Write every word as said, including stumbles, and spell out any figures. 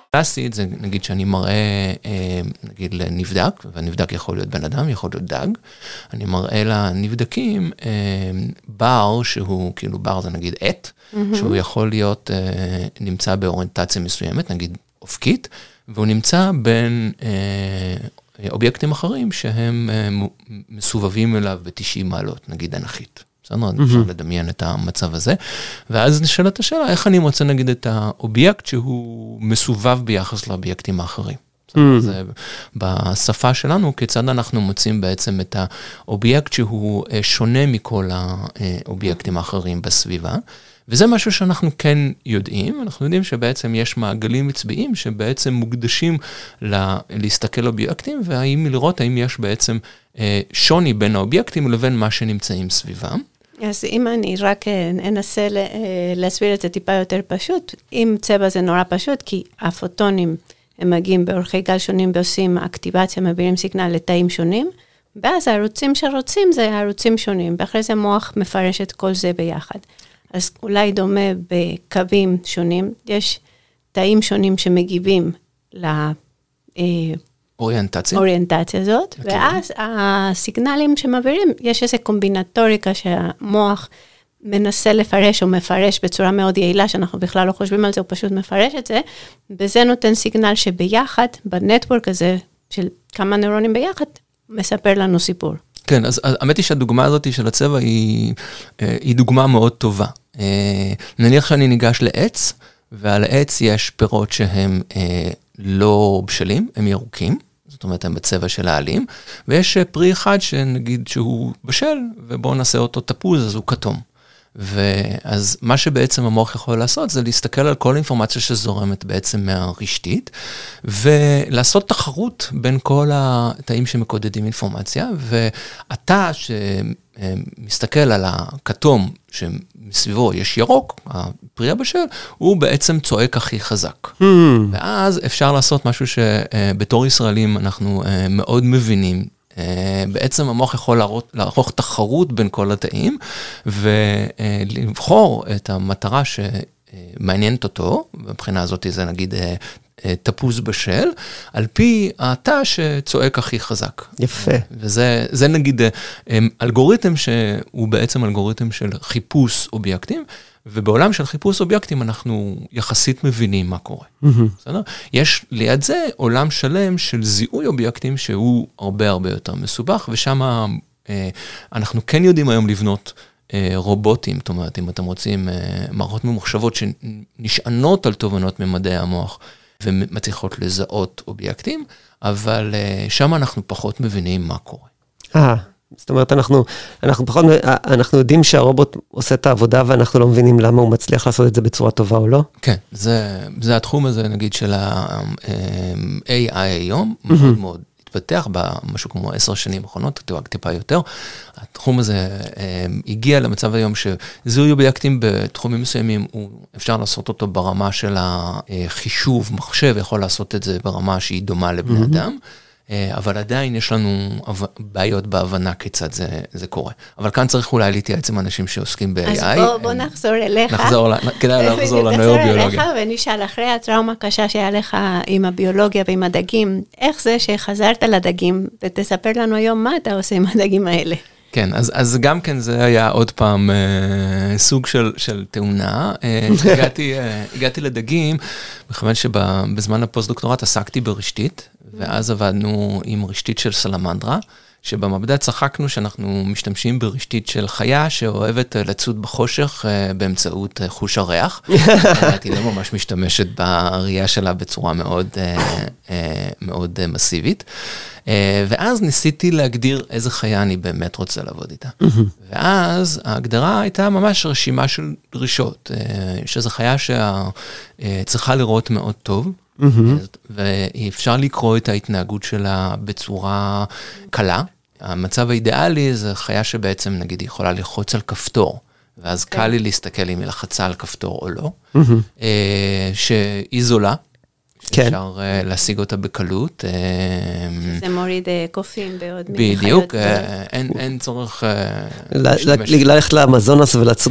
קלאסית, זה נגיד שאני מראה, נגיד לנבדק, והנבדק יכול להיות בן אדם, יכול להיות דג, אני מראה לנבדקים בר, שהוא כאילו בר זה נגיד עט, שהוא יכול להיות, נמצא באוריינטציה מסוימת, נגיד אופקית, והוא נמצא בין אובייקטים אחרים, שהם מסובבים אליו ב-תשעים מעלות, נגיד אנכית. אפשר לדמיין את המצב הזה, ואז נשאלת השאלה, איך אני מוצא נגיד את האובייקט שהוא מסובב ביחס לאובייקטים האחרים. זה בשפה שלנו, כיצד אנחנו מוצאים בעצם את האובייקט שהוא שונה מכל האובייקטים האחרים בסביבה, וזה משהו שאנחנו כן יודעים, אנחנו יודעים שבעצם יש מעגלים מצביעים שבעצם מוקדשים להסתכל אובייקטים, והאם לראות האם יש בעצם שוני בין האובייקטים לבין מה שנמצאים סביבם. אז אם אני רק אנסה להסביר את זה טיפה יותר פשוט, אם צבע זה נורא פשוט, כי הפוטונים הם מגיעים באורכי גל שונים ועושים אקטיבציה, מעבירים סיגנל לתאים שונים, ואז הערוצים שרוצים זה הערוצים שונים, ואחרי זה המוח מפרש את כל זה ביחד. אז אולי דומה בקווים שונים, יש תאים שונים שמגיבים ל... אוריינטציה. אוריינטציה הזאת, okay. ואז הסיגנלים שמעבירים, יש איזו קומבינטוריקה שהמוח מנסה לפרש או מפרש בצורה מאוד יעילה, שאנחנו בכלל לא חושבים על זה, הוא פשוט מפרש את זה, וזה נותן סיגנל שביחד, בנטוורק הזה של כמה נוירונים ביחד, מספר לנו סיפור. כן, אז האמת היא שהדוגמה הזאת של הצבע היא, היא דוגמה מאוד טובה. נניח שאני ניגש לעץ, ועל העץ יש פירות שהם לא בשלים, הם ירוקים, זאת אומרת, הם בצבע של העלים, ויש פרי אחד שנגיד שהוא בשל, ובואו נעשה אותו תפוז, אז הוא כתום. ואז מה שבעצם המוח יכול לעשות, זה להסתכל על כל אינפורמציה שזורמת בעצם מהרשתית, ולעשות תחרות בין כל התאים שמקודדים אינפורמציה, ואתה שמסתכל על הכתום, שמסביבו יש ירוק, הפרי הבשל, הוא בעצם צועק הכי חזק. Hmm. ואז אפשר לעשות משהו שבתור ישראלים אנחנו מאוד מבינים, בעצם המוח יכול לערוך תחרות בין כל התאים, ולבחור את המטרה שמעניינת אותו, מבחינה הזאת זה נגיד תפוז בשל, על פי התא שצועק הכי חזק. יפה. וזה זה נגיד אלגוריתם שהוא בעצם אלגוריתם של חיפוש אובייקטים, ובעולם של חיפוש אובייקטים אנחנו יחסית מבינים מה קורה. בסדר? יש ליד זה עולם שלם של זיהוי אובייקטים שהוא הרבה הרבה יותר מסובך, ושם אנחנו כן יודעים היום לבנות רובוטים, זאת אומרת, אם אתם רוצים מערכות ממוחשבות שנשענות על תובנות ממדעי המוח, ומצליחות לזהות אובייקטים, אבל שם אנחנו פחות מבינים מה קורה. אה, זאת אומרת, אנחנו, אנחנו פחות, אנחנו יודעים שהרובוט עושה את העבודה, ואנחנו לא מבינים למה הוא מצליח לעשות את זה בצורה טובה או לא? כן, זה, זה התחום הזה, נגיד, של ה-איי איי היום, מאוד מאוד התפתח במשהו כמו עשר שנים האחרונות, טיפה יותר. התחום הזה הגיע למצב היום שזיהוי אובייקטים בתחומים מסוימים, אפשר לעשות אותו ברמה של החישוב, מחשב יכול לעשות את זה ברמה שהיא דומה לבני אדם, אבל עדיין יש לנו בעיות בהבנה כיצד זה, זה קורה. אבל כאן צריך אולי להתייעץ עם אנשים שעוסקים ב-איי איי. אז בוא, בוא נחזור אליך. נחזור, כדאי לחזור לנוירוביולוגיה. נחזור אליך ונשאל, אחרי הטראומה קשה שהיה לך עם הביולוגיה ועם הדגים, איך זה שחזרת לדגים, ותספר לנו היום מה אתה עושה עם הדגים האלה? כן, אז, אז גם כן זה היה עוד פעם אה, סוג של, של תאונה. אה, הגעתי, אה, הגעתי לדגים, מכיוון שבזמן הפוסט-דוקטורט עסקתי ברשתית, ואז עבדנו עם רשתית של סלמנדרה, שבמעבדה צחקנו שאנחנו משתמשים ברשתית של חיה שאוהבת לצוד בחושך אה, באמצעות אה, חוש הריח. היא לא ממש משתמשת בראייה שלה בצורה מאוד, אה, אה, מאוד אה, מסיבית. ואז ניסיתי להגדיר איזה חיה אני באמת רוצה לעבוד איתה. ואז ההגדרה הייתה ממש רשימה של דרישות. יש איזו חיה שצריכה לראות מאוד טוב, ואפשר לקרוא את ההתנהגות שלה בצורה קלה. המצב האידיאלי זה חיה שבעצם נגיד יכולה ללחוץ על כפתור, ואז קל לי להסתכל אם היא לחצה על כפתור או לא. שהיא זולה. אפשר להשיג אותה בקלות. זה מוריד קופים בעוד בדיוק, אין צורך... ללכת לאמזונס ולצוד